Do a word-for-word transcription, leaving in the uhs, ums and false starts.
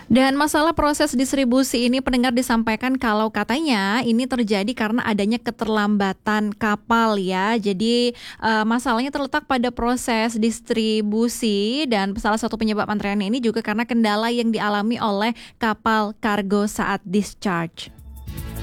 Dan masalah proses distribusi ini pendengar disampaikan kalau katanya ini terjadi karena adanya keterlambatan kapal ya. Jadi eh, masalahnya terletak pada proses distribusi dan salah satu penyebab antreannya ini juga karena kendala yang dialami oleh kapal kargo saat discharge.